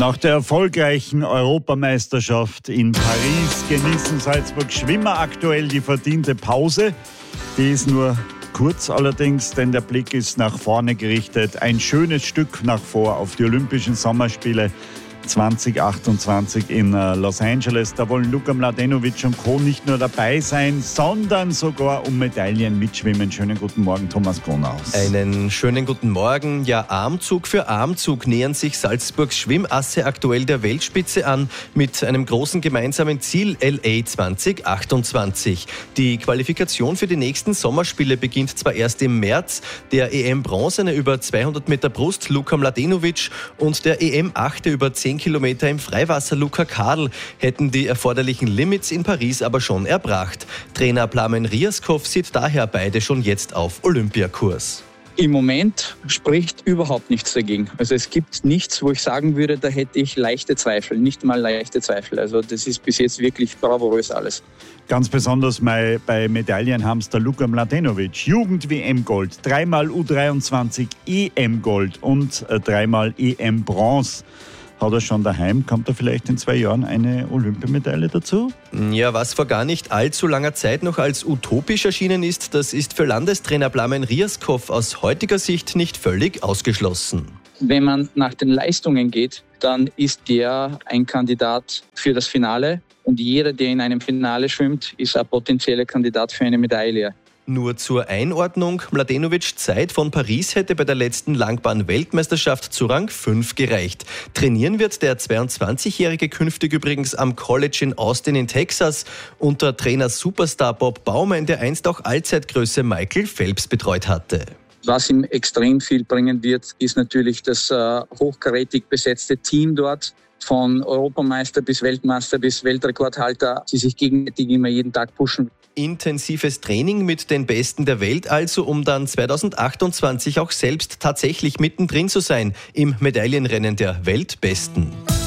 Nach der erfolgreichen Europameisterschaft in Paris genießen Salzburg Schwimmer aktuell die verdiente Pause. Die ist nur kurz allerdings, denn der Blick ist nach vorne gerichtet. Ein schönes Stück nach vor auf die Olympischen Sommerspiele 2028 in Los Angeles. Da wollen Luka Mladenovic und Co. nicht nur dabei sein, sondern sogar um Medaillen mitschwimmen. Schönen guten Morgen, Thomas Kronaus. Einen schönen guten Morgen. Ja, Armzug für Armzug nähern sich Salzburgs Schwimmasse aktuell der Weltspitze an mit einem großen gemeinsamen Ziel LA 2028. Die Qualifikation für die nächsten Sommerspiele beginnt zwar erst im März. Der EM-Bronzene über 200 Meter Brust Luka Mladenovic und der EM-Achte über 10 Kilometer im Freiwasser Luca Kadl hätten die erforderlichen Limits in Paris aber schon erbracht. Trainer Plamen Riaskov sieht daher beide schon jetzt auf Olympiakurs. Im Moment spricht überhaupt nichts dagegen. Also es gibt nichts, wo ich sagen würde, da hätte ich leichte Zweifel, nicht mal leichte Zweifel. Also das ist bis jetzt wirklich bravourös alles. Ganz besonders bei Medaillenhamster Luka Mladenovic. Jugend-WM-Gold, 3-mal U23 EM-Gold und 3-mal EM-Bronze. Hat er schon daheim? Kommt da vielleicht in 2 Jahren eine Olympiamedaille dazu? Ja, was vor gar nicht allzu langer Zeit noch als utopisch erschienen ist, das ist für Landestrainer Plamen Riaskov aus heutiger Sicht nicht völlig ausgeschlossen. Wenn man nach den Leistungen geht, dann ist der ein Kandidat für das Finale. Und jeder, der in einem Finale schwimmt, ist ein potenzieller Kandidat für eine Medaille. Nur zur Einordnung, Mladenovics Zeit von Paris hätte bei der letzten Langbahn-Weltmeisterschaft zu Rang 5 gereicht. Trainieren wird der 22-Jährige künftig übrigens am College in Austin in Texas unter Trainer Superstar Bob Baumann, der einst auch Allzeitgröße Michael Phelps betreut hatte. Was ihm extrem viel bringen wird, ist natürlich das hochkarätig besetzte Team dort. Von Europameister bis Weltmeister bis Weltrekordhalter, die sich gegenseitig immer jeden Tag pushen. Intensives Training mit den Besten der Welt also, um dann 2028 auch selbst tatsächlich mittendrin zu sein im Medaillenrennen der Weltbesten.